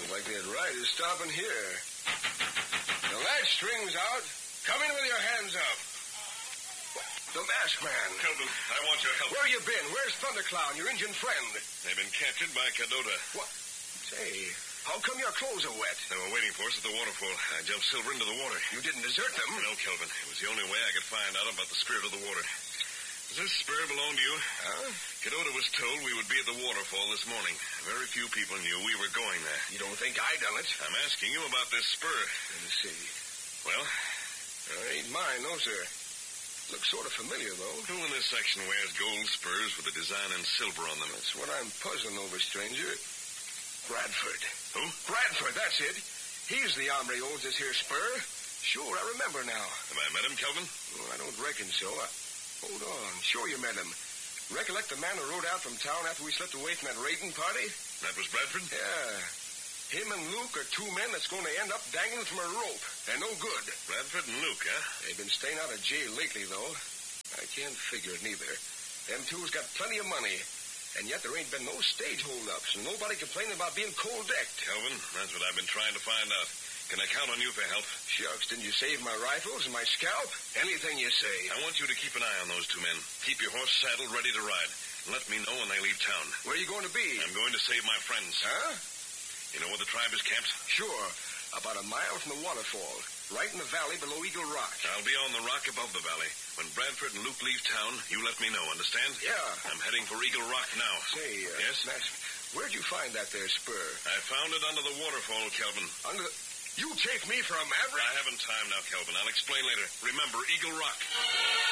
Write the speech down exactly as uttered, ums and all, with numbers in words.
like that ride is stopping here. The latch string's out. Come in with your hands up. The masked man. Kelvin, I want your help. Where you been? Where's Thunderclown, your Indian friend? They've been captured by Cadota. What? Say, how come your clothes are wet? They were waiting for us at the waterfall. I jumped Silver into the water. You didn't desert them? No, Kelvin. It was the only way I could find out about the spirit of the water. Does this spur belong to you? Huh? Cadota was told we would be at the waterfall this morning. Very few people knew we were going there. You don't think I done it? I'm asking you about this spur. Let me see. Well? Uh, ain't mine, no, sir. Looks sort of familiar, though. Who in this section wears gold spurs with a design in silver on them? That's what I'm puzzling over, stranger. Bradford. Who? Bradford, that's it. He's the hombre who owns this here spur. Sure, I remember now. Have I met him, Kelvin? Well, I don't reckon so. I... Hold on. Sure you met him. Recollect the man who rode out from town after we slipped away from that raiding party? That was Bradford? Yeah. Him and Luke are two men that's going to end up dangling from a rope. They're no good. Bradford and Luke, huh? They've been staying out of jail lately, though. I can't figure it neither. Them two's got plenty of money. And yet there ain't been no stage hold-ups, and nobody complaining about being cold-decked. Kelvin, that's what I've been trying to find out. Can I count on you for help? Shucks, didn't you save my rifles and my scalp? Anything you say. I want you to keep an eye on those two men. Keep your horse saddled, ready to ride. Let me know when they leave town. Where are you going to be? I'm going to save my friends. Huh? You know where the tribe is camped? Sure. About a mile from the waterfall. Right in the valley below Eagle Rock. I'll be on the rock above the valley. When Bradford and Luke leave town, you let me know, understand? Yeah. I'm heading for Eagle Rock now. Say, uh, yes? Matt, where'd you find that there spur? I found it under the waterfall, Kelvin. Under the... You take me for a maverick? I haven't time now, Kelvin. I'll explain later. Remember, Eagle Rock.